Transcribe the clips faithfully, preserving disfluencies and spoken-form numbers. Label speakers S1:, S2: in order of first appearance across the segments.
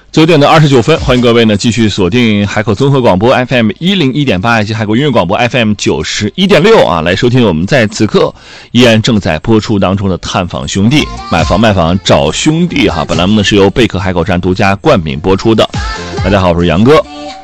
S1: 九点的二十九分，欢迎各位呢继续锁定海口综合广播 F M 一零一点八以及海口音乐广播 F M 九十一点六啊，来收听我们在此刻依然正在播出当中的探访兄弟买房卖房找兄弟哈。本栏目呢是由贝壳海口站独家冠名播出的。大家好，我是杨哥。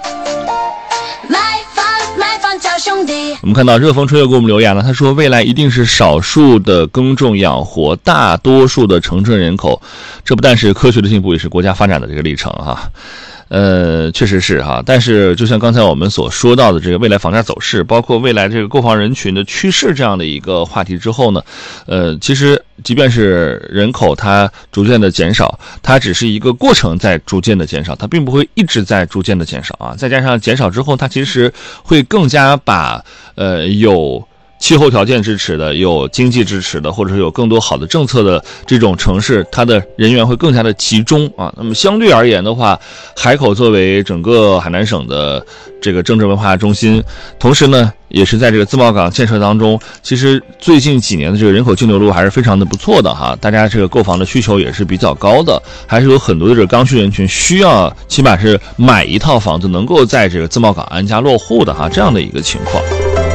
S1: 我们看到热风吹又给我们留言了，他说未来一定是少数的耕种养活大多数的城镇人口，这不但是科学的进步，也是国家发展的这个历程哈。呃，确实是哈，但是就像刚才我们所说到的这个未来房价走势，包括未来这个购房人群的趋势这样的一个话题之后呢，呃，其实即便是人口它逐渐的减少，它只是一个过程在逐渐的减少，它并不会一直在逐渐的减少啊。再加上减少之后，它其实会更加把呃有气候条件支持的、有经济支持的，或者是有更多好的政策的这种城市，它的人员会更加的集中啊。那么相对而言的话，海口作为整个海南省的这个政治文化中心，同时呢，也是在这个自贸港建设当中，其实最近几年的这个人口净流入还是非常的不错的哈。大家这个购房的需求也是比较高的，还是有很多的这个刚需人群需要，起码是买一套房子能够在这个自贸港安家落户的哈，这样的一个情况。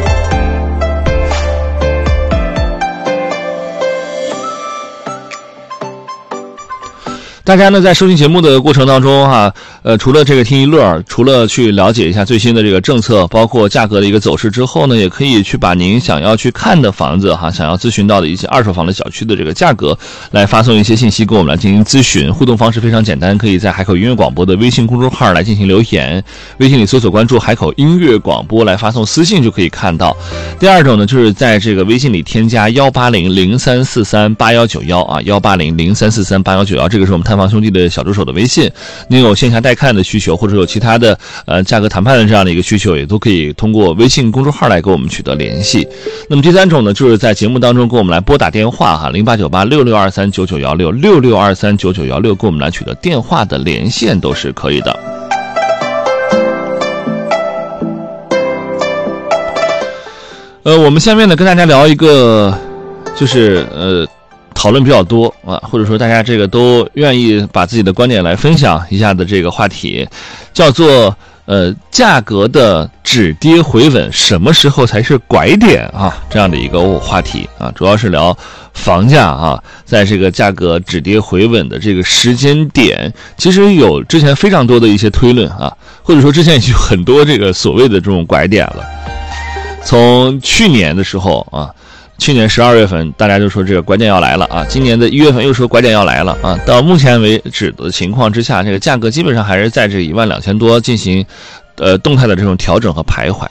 S1: 大家呢在收听节目的过程当中哈，呃，除了这个听一乐，除了去了解一下最新的这个政策，包括价格的一个走势之后呢，也可以去把您想要去看的房子哈，想要咨询到的一些二手房的小区的这个价格，来发送一些信息跟我们来进行咨询。互动方式非常简单，可以在海口音乐广播的微信公众号来进行留言，微信里搜索关注海口音乐广播来发送私信就可以看到。第二种呢，就是在这个微信里添加幺八零零三四三八幺九幺啊，幺八零零三四三八幺九幺，这个是我们探访兄弟的小助手的微信。您有线下带看的需求，或者有其他的呃价格谈判的这样的一个需求，也都可以通过微信公众号来跟我们取得联系。那么第三种呢，就是在节目当中跟我们来拨打电话哈，零八九八六六二三九九幺六六六二三九九幺六，跟我们来取得电话的连线都是可以的。呃，我们下面呢跟大家聊一个，就是呃。讨论比较多啊，或者说大家这个都愿意把自己的观点来分享一下的这个话题，叫做呃价格的止跌回稳什么时候才是拐点啊？这样的一个话题啊，主要是聊房价啊，在这个价格止跌回稳的这个时间点，其实有之前非常多的一些推论啊，或者说之前已经有很多这个所谓的这种拐点了。从去年的时候啊。去年十二月份，大家就说这个拐点要来了啊！今年的一月份又说拐点要来了啊！到目前为止的情况之下，这个价格基本上还是在这一万两千多进行，呃，动态的这种调整和徘徊